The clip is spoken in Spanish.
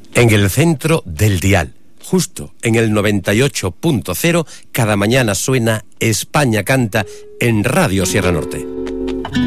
En el centro del dial, justo en el 98.0, cada mañana suena España Canta en Radio Sierra Norte.